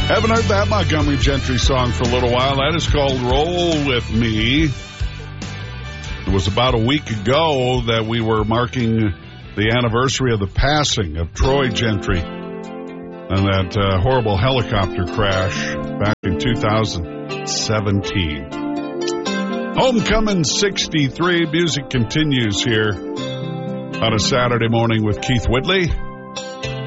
Haven't heard that Montgomery Gentry song for a little while. That is called Roll With Me. It was about a week ago that we were marking the anniversary of the passing of Troy Gentry and that horrible helicopter crash back in 2017. Homecoming 63. Music continues here on a Saturday morning with Keith Whitley.